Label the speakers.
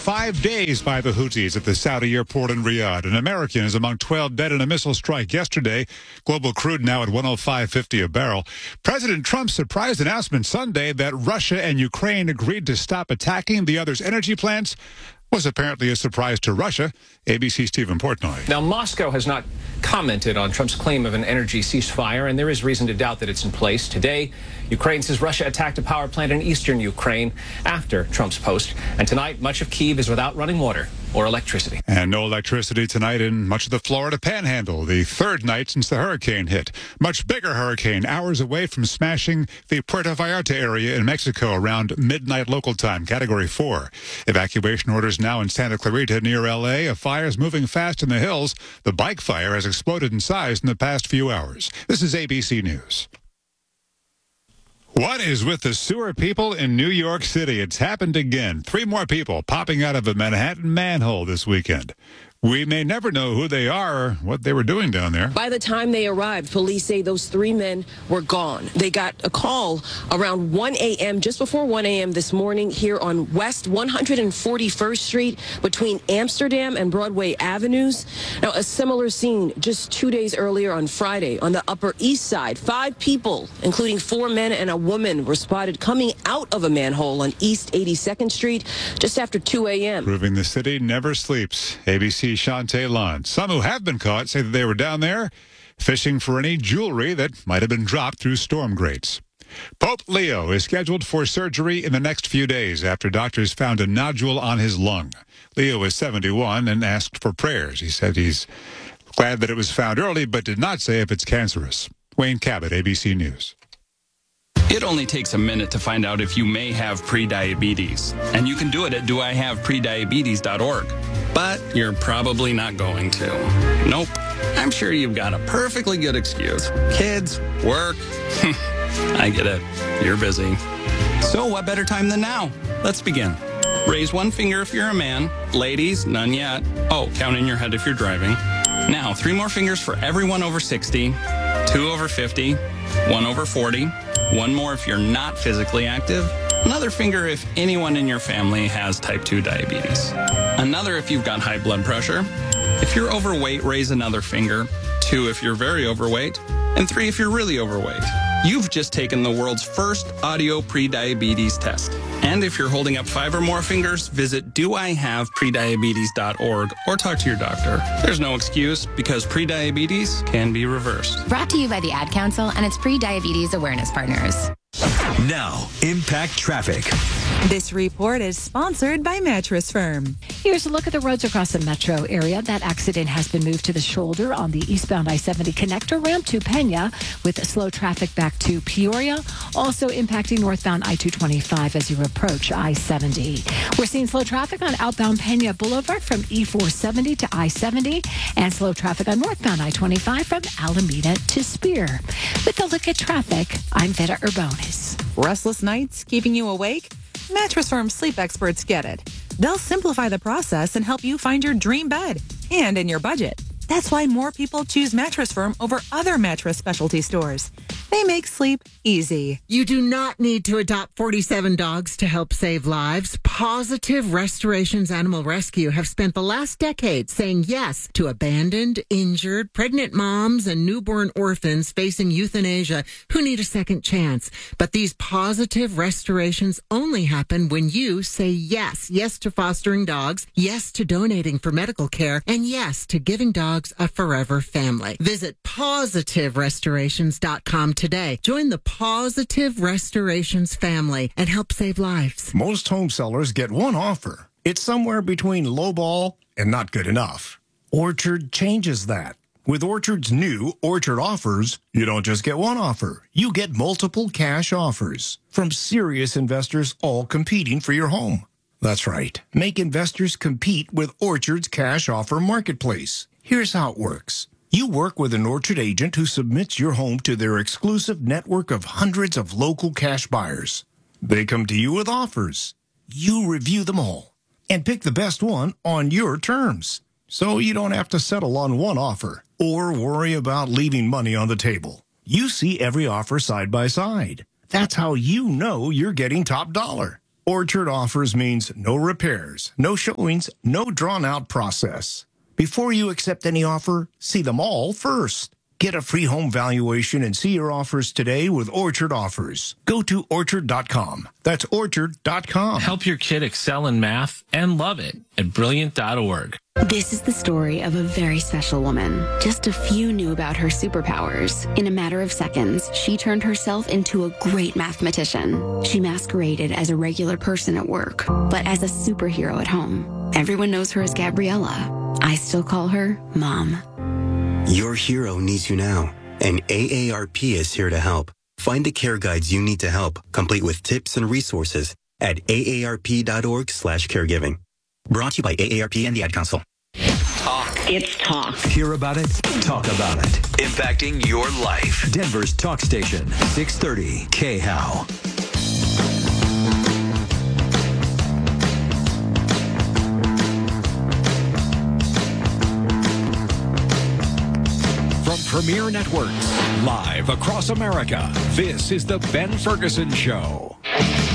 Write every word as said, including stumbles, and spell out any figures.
Speaker 1: five days by the Houthis at the Saudi airport in Riyadh. An American is among twelve dead in a missile strike yesterday. Global crude now at one oh five fifty a barrel. President Trump's surprise announcement Sunday that Russia and Ukraine agreed to stop attacking the other's energy plants was apparently a surprise to Russia. A B C's Stephen Portnoy.
Speaker 2: Now, Moscow has not commented on Trump's claim of an energy ceasefire, and there is reason to doubt that it's in place. Today, Ukraine says Russia attacked a power plant in eastern Ukraine after Trump's post. And tonight, much of Kyiv is without running water or electricity.
Speaker 1: And no electricity tonight in much of the Florida Panhandle, the third night since the hurricane hit. Much bigger hurricane, hours away from smashing the Puerto Vallarta area in Mexico around midnight local time, Category four. Evacuation orders now in Santa Clarita near L A. A fire is moving fast in the hills. The bike fire has exploded in size in the past few hours. This is A B C News. What is with the sewer people in New York City? It's happened again. Three more people popping out of a Manhattan manhole this weekend. We may never know who they are or what they were doing down there.
Speaker 3: By the time they arrived, police say those three men were gone. They got a call around one a.m., just before one a.m. this morning here on West one hundred forty-first Street between Amsterdam and Broadway Avenues. Now, a similar scene just two days earlier on Friday on the Upper East Side. Five people, including four men and a woman, were spotted coming out of a manhole on East eighty-second Street just after two a.m.
Speaker 1: Proving the city never sleeps. A B C Shantae Lund. Some who have been caught say that they were down there fishing for any jewelry that might have been dropped through storm grates. Pope Leo is scheduled for surgery in the next few days after doctors found a nodule on his lung. Leo is seventy-one and asked for prayers. He said he's glad that it was found early, but did not say if it's cancerous. Wayne Cabot, A B C News.
Speaker 4: It only takes a minute to find out if you may have prediabetes, and you can do it at do I have prediabetes dot org. But you're probably not going to. Nope. I'm sure you've got a perfectly good excuse. Kids, work. I get it. You're busy. So what better time than now? Let's begin. Raise one finger if you're a man. Ladies, none yet. Oh, count in your head if you're driving. Now, three more fingers for everyone over sixty, two over fifty, one over forty, one more if you're not physically active, another finger if anyone in your family has type two diabetes, another if you've got high blood pressure. If you're overweight, raise another finger, two if you're very overweight, and three if you're really overweight. You've just taken the world's first audio prediabetes test. And if you're holding up five or more fingers, visit do I have prediabetes dot org or talk to your doctor. There's no excuse because prediabetes can be reversed.
Speaker 5: Brought to you by the Ad Council and its pre-diabetes awareness partners.
Speaker 6: Now, Impact Traffic.
Speaker 7: This report is sponsored by Mattress Firm.
Speaker 8: Here's a look at the roads across the metro area. That accident has been moved to the shoulder on the eastbound I seventy connector ramp to Pena with slow traffic back to Peoria. Also impacting northbound I two twenty-five as you approach I seventy. We're seeing slow traffic on outbound Pena Boulevard from E four seventy to I seventy and slow traffic on northbound I twenty-five from Alameda to Spear. With a look at traffic, I'm Veta Urbonis.
Speaker 7: Restless nights keeping you awake? Mattress Firm sleep experts get it. They'll simplify the process and help you find your dream bed and in your budget. That's why more people choose Mattress Firm over other mattress specialty stores. They make sleep easy.
Speaker 9: You do not need to adopt forty-seven dogs to help save lives. Positive Restorations Animal Rescue have spent the last decade saying yes to abandoned, injured, pregnant moms and newborn orphans facing euthanasia who need a second chance. But these positive restorations only happen when you say yes. Yes to fostering dogs, yes to donating for medical care, and yes to giving dogs a forever family. Visit positive restorations dot com today. Join the Positive Restorations family and help save lives.
Speaker 10: Most home sellers get one offer. It's somewhere between lowball and not good enough. Orchard changes that. With Orchard's new Orchard Offers, you don't just get one offer. You get multiple cash offers from serious investors all competing for your home. That's right. Make investors compete with Orchard's cash offer marketplace. Here's how it works. You work with an Orchard agent who submits your home to their exclusive network of hundreds of local cash buyers. They come to you with offers. You review them all and pick the best one on your terms. So you don't have to settle on one offer or worry about leaving money on the table. You see every offer side by side. That's how you know you're getting top dollar. Orchard Offers means no repairs, no showings, no drawn-out process. Before you accept any offer, see them all first. Get a free home valuation and see your offers today with Orchard Offers. Go to orchard dot com. That's orchard dot com.
Speaker 11: Help your kid excel in math and love it at brilliant dot org.
Speaker 12: This is the story of a very special woman. Just a few knew about her superpowers. In a matter of seconds, she turned herself into a great mathematician. She masqueraded as a regular person at work, but as a superhero at home. Everyone knows her as Gabriella. I still call her Mom.
Speaker 13: Your hero needs you now, and A A R P is here to help. Find the care guides you need to help, complete with tips and resources at A A R P dot org slash caregiving. Brought to you by A A R P and the Ad Council.
Speaker 14: Talk. It's talk.
Speaker 6: Hear about it, talk about it. Impacting your life. Denver's talk station, six thirty K H O W.
Speaker 15: From Premier Networks, live across America, this is The Ben Ferguson Show.